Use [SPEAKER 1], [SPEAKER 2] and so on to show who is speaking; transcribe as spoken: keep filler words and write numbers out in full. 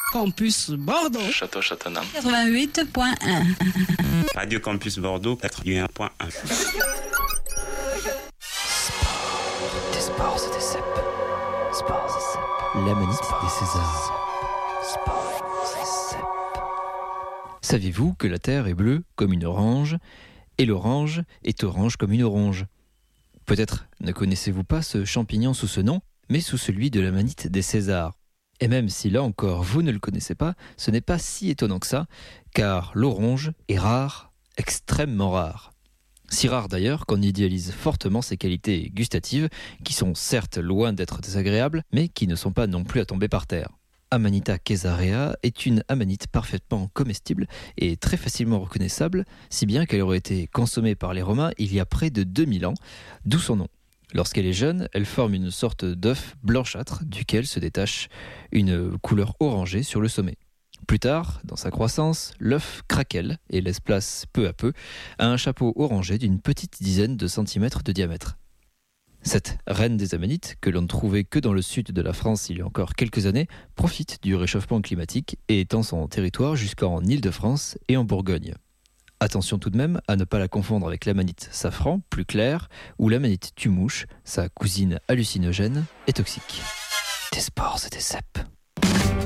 [SPEAKER 1] Campus Bordeaux.
[SPEAKER 2] Château-Châteauneuf.
[SPEAKER 3] quatre-vingt-huit point un.
[SPEAKER 4] Radio Campus Bordeaux, quatre-vingt-un point un.
[SPEAKER 5] Des sports et des cèpes. Sports et cèpes.
[SPEAKER 6] La manite des Césars.
[SPEAKER 5] Sports et cèpes.
[SPEAKER 6] Saviez-vous que la terre est bleue comme une orange et l'orange est orange comme une orange? Peut-être ne connaissez-vous pas ce champignon sous ce nom, mais sous celui de la manite des Césars. Et même si là encore vous ne le connaissez pas, ce n'est pas si étonnant que ça, car l'orange est rare, extrêmement rare. Si rare d'ailleurs qu'on idéalise fortement ses qualités gustatives, qui sont certes loin d'être désagréables, mais qui ne sont pas non plus à tomber par terre. Amanita caesarea est une amanite parfaitement comestible et très facilement reconnaissable, si bien qu'elle aurait été consommée par les Romains il y a près de deux mille ans, d'où son nom. Lorsqu'elle est jeune, elle forme une sorte d'œuf blanchâtre duquel se détache une couleur orangée sur le sommet. Plus tard, dans sa croissance, l'œuf craquelle et laisse place peu à peu à un chapeau orangé d'une petite dizaine de centimètres de diamètre. Cette reine des amanites, que l'on ne trouvait que dans le sud de la France il y a encore quelques années, profite du réchauffement climatique et étend son territoire jusqu'en Île-de-France et en Bourgogne. Attention tout de même à ne pas la confondre avec l'amanite safran, plus claire, ou l'amanite tumouche, sa cousine hallucinogène et toxique.
[SPEAKER 5] Des sports et des cèpes.